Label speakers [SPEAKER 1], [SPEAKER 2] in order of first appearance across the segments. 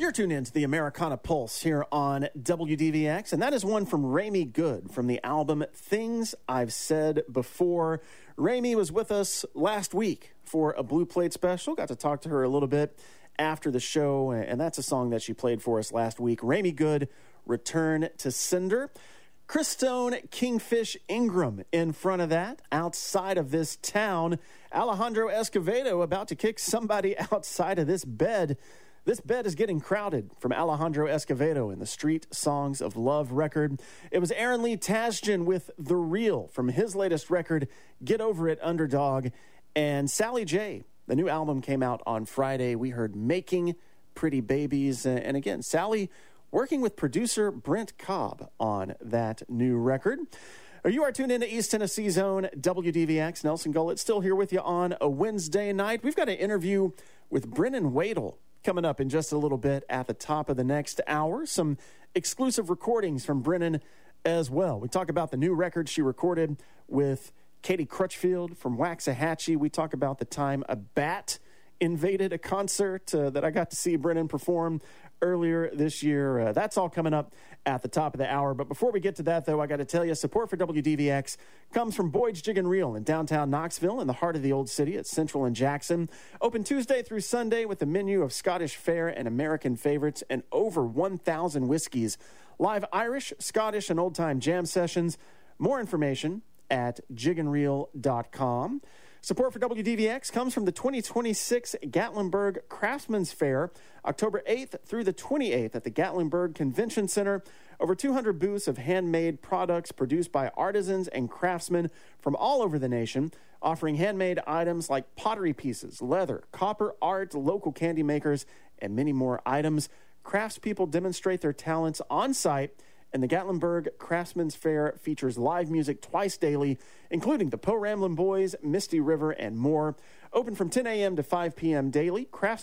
[SPEAKER 1] You're tuned in to the Americana Pulse here on WDVX, and that is one from Rami Good from the album Things I've Said Before. Rami was with us last week for a Blue Plate special. Got to talk to her a little bit after the show, and that's a song that she played for us last week. Rami Good, Return to Cinder. Chris Stone, Kingfish Ingram in front of that. Outside of this town, Alejandro Escovedo about to kick somebody outside of this bed. This bed is getting crowded from Alejandro Escovedo in the Street Songs of Love record. It was Aaron Lee Tasjan with The Real from his latest record, Get Over It, Underdog. And Sally J, the new album came out on Friday. We heard Making Pretty Babies. And again, Sally working with producer Brent Cobb on that new record. You are tuned into East Tennessee Zone, WDVX. Nelson Gullett still here with you on a Wednesday night. We've got an interview with Brennan Wadle coming up in just a little bit at the top of the next hour. Some exclusive recordings from Brennan as well. We talk about the new record she recorded with Katie Crutchfield from Waxahachie. We talk about the time a bat invaded a concert that I got to see Brennan perform earlier this year. That's all coming up at the top of the hour. But before we get to that, though, I got to tell you, support for WDVX comes from Boyd's Jig and Reel in downtown Knoxville in the heart of the old city at Central and Jackson. Open Tuesday through Sunday with a menu of Scottish fare and American favorites and over 1,000 whiskeys. Live Irish, Scottish, and old-time jam sessions. More information at jigandreel.com. Support for WDVX comes from the 2026 Gatlinburg Craftsman's Fair, October 8th through the 28th at the Gatlinburg Convention Center. Over 200 booths of handmade products produced by artisans and craftsmen from all over the nation, offering handmade items like pottery pieces, leather, copper art, local candy makers, and many more items. Craftspeople demonstrate their talents on site, and the Gatlinburg Craftsman's Fair features live music twice daily, including the Poe Ramblin' Boys, Misty River, and more. Open from 10 a.m. to 5 p.m. daily.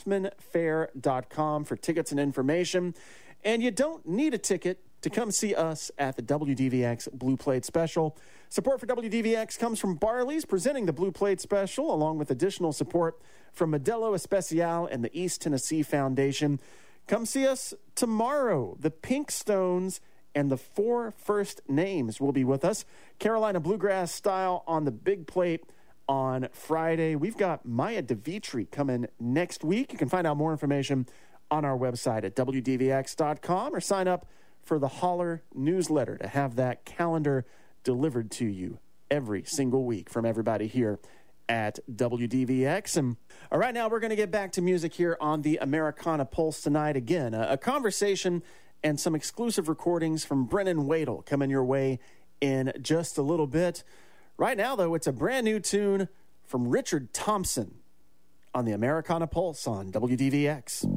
[SPEAKER 1] Craftsmanfair.com for tickets and information. And you don't need a ticket to come see us at the WDVX Blue Plate Special. Support for WDVX comes from Barley's, presenting the Blue Plate Special, along with additional support from Modelo Especial and the East Tennessee Foundation. Come see us tomorrow. The Pink Stones and the Four First Names will be with us. Carolina Bluegrass style on the big plate on Friday. We've got Maya DeVitri coming next week. You can find out more information on our website at WDVX.com or sign up for the Holler newsletter to have that calendar delivered to you every single week from everybody here at WDVX. And all right, now we're going to get back to music here on the Americana Pulse tonight. Again, a conversation and some exclusive recordings from Brennan Wadle coming your way in just a little bit. Right now, though, it's a brand new tune from Richard Thompson on the Americana Pulse on WDVX.